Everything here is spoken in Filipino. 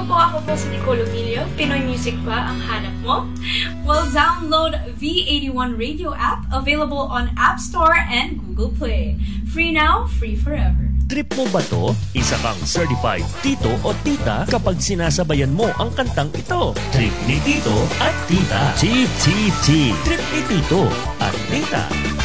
ako po si Nicole Ovilio. Pinoy music ba ang hanap mo? Well, download V81 Radio app, available on App Store and Google Play. Free now, free forever. Trip mo ba to? Isa kang certified tito o tita kapag sinasabayan mo ang kantang ito. Trip ni Tito at Tita. TTT. Trip ni Tito at Tita.